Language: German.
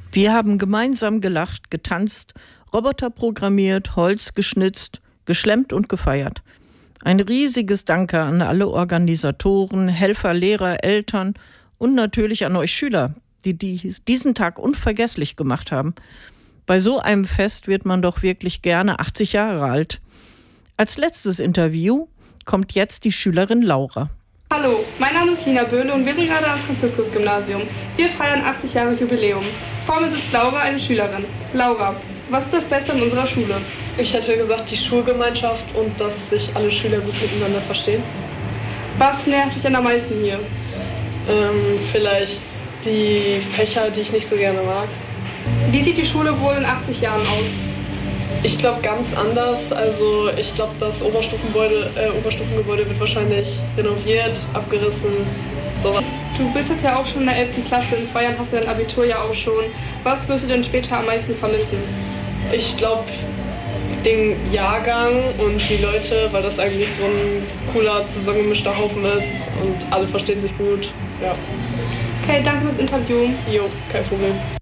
Wir haben gemeinsam gelacht, getanzt, Roboter programmiert, Holz geschnitzt, geschlemmt und gefeiert. Ein riesiges Danke an alle Organisatoren, Helfer, Lehrer, Eltern und natürlich an euch Schüler, die diesen Tag unvergesslich gemacht haben. Bei so einem Fest wird man doch wirklich gerne 80 Jahre alt. Als letztes Interview kommt jetzt die Schülerin Laura. Hallo, mein Name ist Lina Böhle und wir sind gerade am Franziskus-Gymnasium. Wir feiern 80 Jahre Jubiläum. Vor mir sitzt Laura, eine Schülerin. Laura, was ist das Beste an unserer Schule? Ich hätte gesagt, die Schulgemeinschaft und dass sich alle Schüler gut miteinander verstehen. Was nervt dich denn am meisten hier? Vielleicht die Fächer, die ich nicht so gerne mag. Wie sieht die Schule wohl in 80 Jahren aus? Ich glaube ganz anders. Also ich glaube, das Oberstufengebäude wird wahrscheinlich renoviert, abgerissen. So. Du bist jetzt ja auch schon in der 11. Klasse, in 2 Jahren hast du dein Abitur ja auch schon. Was wirst du denn später am meisten vermissen? Ich glaube den Jahrgang und die Leute, weil das eigentlich so ein cooler, zusammengemischter Haufen ist und alle verstehen sich gut. Ja. Okay, danke fürs Interview. Jo, kein Problem.